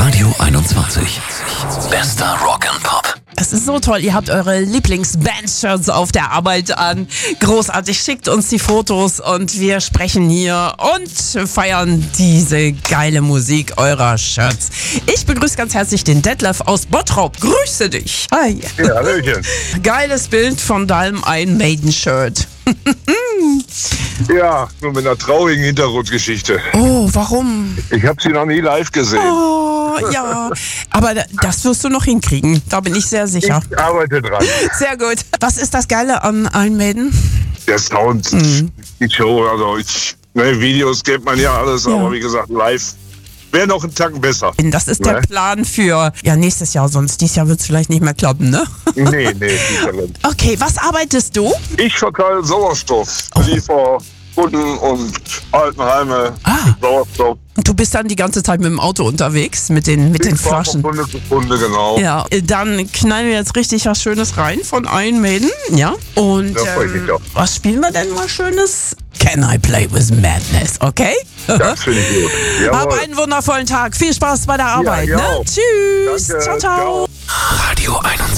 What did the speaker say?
Radio 21. Bester Rock'n'Pop. Es ist so toll, ihr habt eure Lieblings-Band-Shirts auf der Arbeit an. Großartig, schickt uns die Fotos und wir sprechen hier und feiern diese geile Musik eurer Shirts. Ich begrüße ganz herzlich den Detlef aus Bottrop. Grüße dich. Hi. Ja, Hallöchen. Geiles Bild von deinem Iron Maiden-Shirt. Ja, nur mit einer traurigen Hintergrundgeschichte. Oh, warum? Ich habe sie noch nie live gesehen. Oh, ja. Aber das wirst du noch hinkriegen. Da bin ich sehr sicher. Ich arbeite dran. Sehr gut. Was ist das Geile an Iron Maiden? Der Sound, die Show, also Videos kennt man ja alles, Ja. aber wie gesagt, live wäre noch einen Tacken besser. Das ist der Ne? Plan für nächstes Jahr, sonst dieses Jahr wird es vielleicht nicht mehr klappen, ne? Nee, nicht darin. Okay, was arbeitest du? Ich verteile Sauerstoff. Liefer Kunden und Altenheime Ah. Sauerstoff. Und du bist dann die ganze Zeit mit dem Auto unterwegs, mit den Ich fahr Flaschen. von Kunde zu Kunde, genau. Ja, dann knallen wir jetzt richtig was Schönes rein von Iron Maiden, ja? Und Da freu ich mich drauf. was spielen wir denn mal Schönes? Can I Play With Madness, okay? Das finde ich gut. Hab Jawohl. einen wundervollen Tag. Viel Spaß bei der Arbeit, ihr ne? auch. Tschüss. Danke. Ciao, ciao. Ciao. Radio 21.